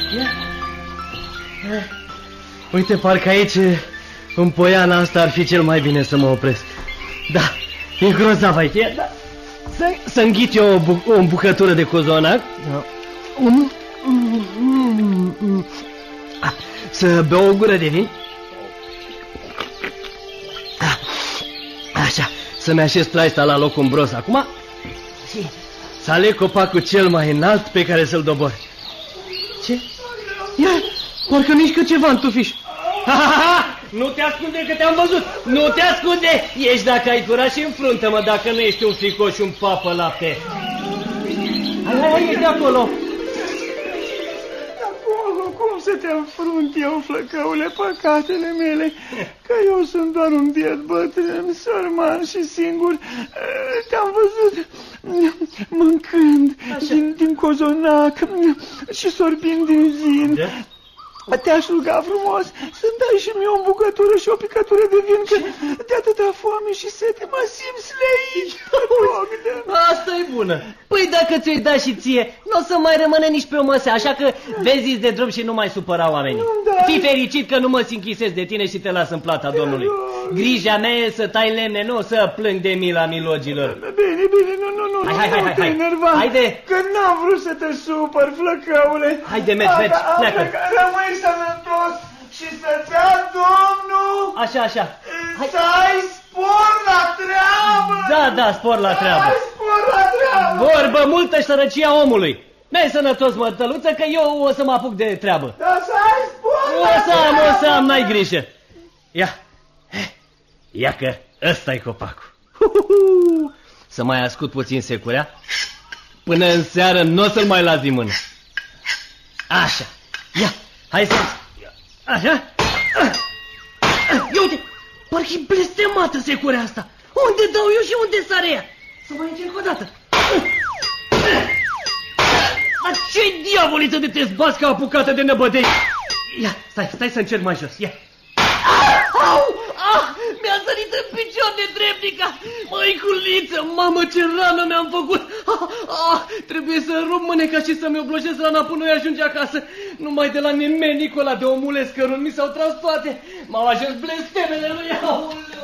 Uite, parcă aici, în poiana asta, ar fi cel mai bine să mă opresc. Da, e grozav aici. Da. Să înghit eu o bucătură de cozonac. Să beau o gură de vin. Așa, să-mi așez traista la locul îmbros acum. Și să aleg copacul cel mai înalt pe care să-l dobor. Ce? Ia, parcă mișcă ceva în tufiș. Nu te ascunde că te-am văzut. Nu te ascunde. Ești dacă ai curaj și înfruntă-mă, dacă nu ești un fricoș și un papă lapte. Hai, ești de acolo. Cum să te înfrunt eu, flăcăule, păcatele mele? Că eu sunt doar un biet bătrân, sărman și singur. Te-am văzut mâncând din cozonac și sorbind din vin. Te-aș ruga frumos să-mi dai și mie o bucătură și o picătură de vin, că de atâta foame și sete mă simt sleit. Asta e bună. Păi dacă ți-o-i da și ție, nu o să mai rămâne nici pe o măsea, așa că vezi de drum și nu mai supăra oamenii. Fii fericit că nu mă sinchisez de tine și te las în plata Domnului. Grija mea e să tai lemne, nu să plâng de mila milogilor. Bine, nu te enerva. Haide. Că n-am vrut să te supăr, flăcăule. Haide, mergi, pleacă. Rămâi sănătos și să-ți ia Domnul. Așa. Să ai spor la treabă. Da, spor la treabă. Să ai spor la treabă. Vorbă multă și sărăcia omului. N-ai sănătos, mătăluță, că eu o să mă apuc de treabă. Da, să ai spor la treabă. O să am, n-ai grijă. Ia că ăsta-i copacul. Să mai ascult puțin securea. Până în seară n-o să-l mai las din mână. Așa. Ia, hai să... Așa. Ia uite, parcă-i blestemată securea asta. Unde dau eu și unde sare ea? Să mai încerc o dată. Dar ce-i diavoliță de te zbați ca apucată de năbădei? Ia, stai să încerc mai jos, ia. Mi-a sărit în picior de dreptica. Măiculiță, mamă, ce rană mi-am făcut. Trebuie să rup mâneca și să-mi oblojesc rana până eu ajunge acasă. Numai de la nemenicul ăla de omule scărun mi s-au tras toate. M-au ajuns blestemele lui.